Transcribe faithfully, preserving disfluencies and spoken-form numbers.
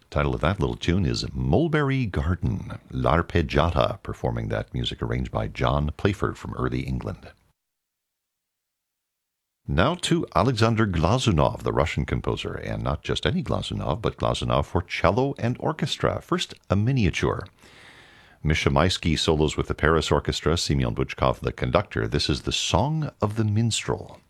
Title of that little tune is Mulberry Garden, L'Arpeggiata, performing that music arranged by John Playford from early England. Now to Alexander Glazunov, the Russian composer, and not just any Glazunov, but Glazunov for cello and orchestra. First, a miniature. Misha Maisky solos with the Paris Orchestra, Semyon Butchkov the conductor. This is the Song of the Minstrel.